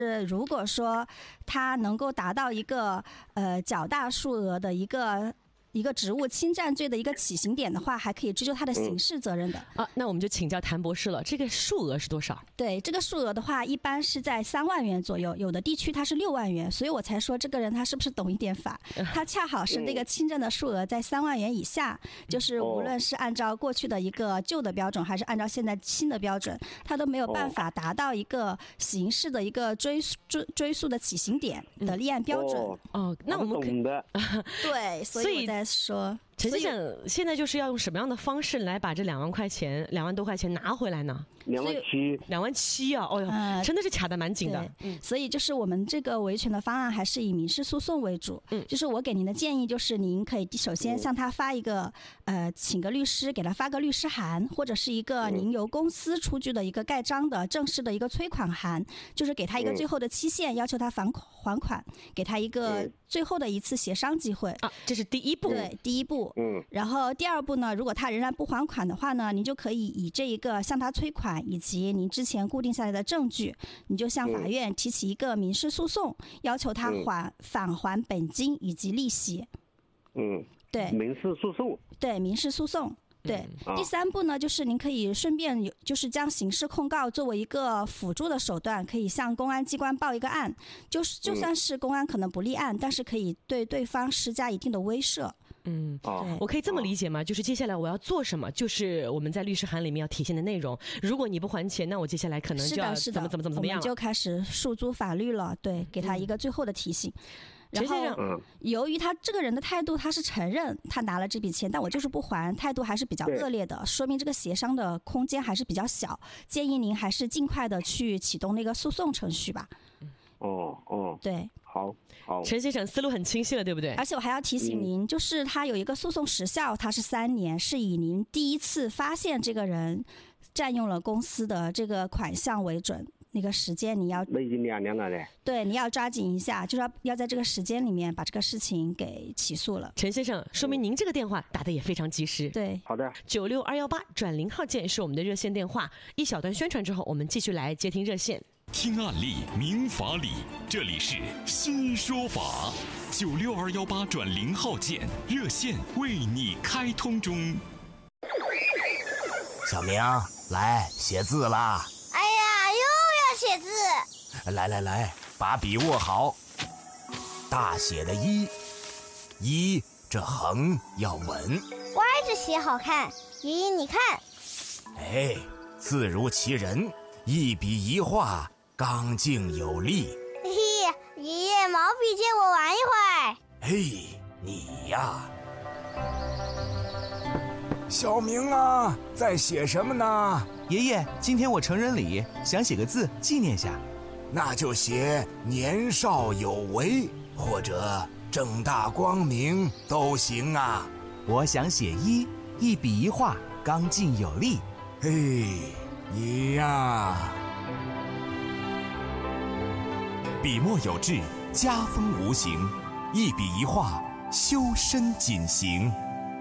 如果说它能够达到一个较大数额的一个职务侵占罪的一个起刑点的话，还可以追究他的刑事责任的。 那我们就请教谭博士了，这个数额是多少？ 对，这个数额的话，一般是在3万元左右，有的地区它是6万元，所以我才说这个人他是不是懂一点法？他恰好是那个侵占的数额在3万元以下，就是无论是按照过去的一个旧的标准，还是按照现在新的标准，他都没有办法达到一个刑事的一个追诉的起刑点的立案标准。 那我们懂的。 对，所以我在说。 陈先生现在就是要用什么样的方式来把这2万多块钱拿回来呢？27000啊！哦哟，真的是卡得蛮紧的。 所以就是我们这个维权的方案还是以民事诉讼为主。就是我给您的建议就是您可以首先向他发一个请个律师给他发个律师函，或者是一个您由公司出具的一个盖章的正式的一个催款函，就是给他一个最后的期限，要求他还款，给他一个最后的一次协商机会。 这是第一步。 对，第一步。然后第2步呢，如果他仍然不还款的话呢，您就可以以这一个向他催款以及您之前固定下来的证据，你就向法院提起一个民事诉讼，要求他返还本金以及利息。对， 民事诉讼。 对，民事诉讼。对，第3步呢，就是您可以顺便就是将刑事控告作为一个辅助的手段，可以向公安机关报一个案，就算是公安可能不立案，但是可以对对方施加一定的威慑。 我可以这么理解吗？就是接下来我要做什么，就是我们在律师函里面要体现的内容。如果你不还钱，那我接下来可能就要怎么样了？ 我们就开始诉诸法律了。对，给他一个最后的提醒。然后，由于他这个人的态度，他是承认他拿了这笔钱，但我就是不还，态度还是比较恶劣的，说明这个协商的空间还是比较小。建议您还是尽快的去启动那个诉讼程序吧。对。 好， 陈先生思路很清晰了，对不对？ 而且我还要提醒您，就是他有一个诉讼时效，它是3年，是以您第一次发现这个人占用了公司的这个款项为准。那个时间你要， 那已经2年了嘞。 对，你要抓紧一下，就是要在这个时间里面把这个事情给起诉了。 陈先生，说明您这个电话打得也非常及时。 对， 好的。 96218转0号键是我们的热线电话。一小段宣传之后，我们继续来接听热线。 听案例，明法理，这里是新说法。96218转0号键，热线为你开通中。 小明，来写字啦！ 哎呀，又要写字！ 来，把笔握好。大写的一，这横要稳。 歪着写好看。爷爷，你看。 字如其人，一笔一画，刚劲有力。 嘿，爷爷，毛笔借我玩一会儿。 你呀。小明啊，在写什么呢？ 爷爷，今天我成人礼，想写个字纪念下。 那就写年少有为，或者正大光明都行啊。 我想写一笔一画，刚劲有力。 你呀。 笔墨有致，家风无形，一笔一画，修身谨行。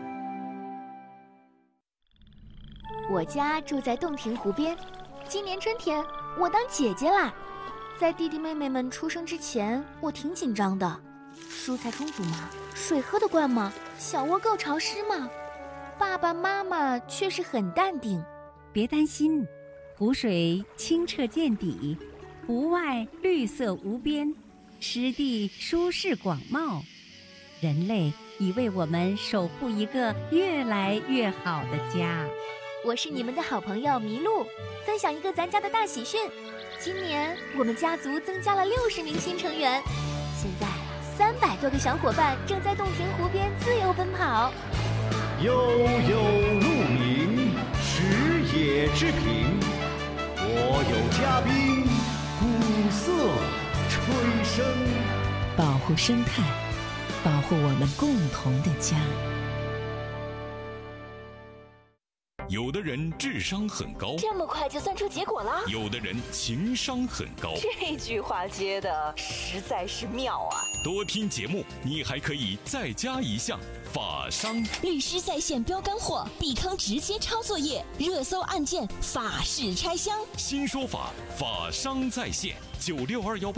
我家住在洞庭湖边，今年春天我当姐姐啦。在弟弟妹妹们出生之前，我挺紧张的。蔬菜充足吗？水喝得惯吗？小窝够潮湿吗？爸爸妈妈却是很淡定。 别担心，湖水清澈见底，湖外绿色无边，湿地舒适广袤。人类已为我们守护一个越来越好的家。 我是你们的好朋友麋鹿，分享一个咱家的大喜讯。今年我们家族增加了60名新成员，现在300多个小伙伴正在洞庭湖边自由奔跑。 悠悠鹿鸣，食野之苹。我有嘉宾，鼓瑟吹笙。 保护生态，保护我们共同的家。 有的人智商很高， 这么快就算出结果了？ 有的人情商很高， 这句话接的实在是妙啊！ 多听节目，你还可以再加一项法商。 律师在线标干货，避坑直接抄作业，热搜案件法式拆箱。 新说法，法商在线 96218